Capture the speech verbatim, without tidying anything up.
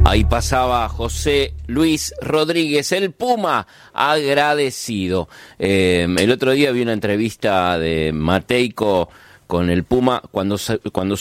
Ahí pasaba José Luis Rodríguez, el Puma, agradecido. Eh, el otro día vi una entrevista de Matejko con el Puma cuando, cuando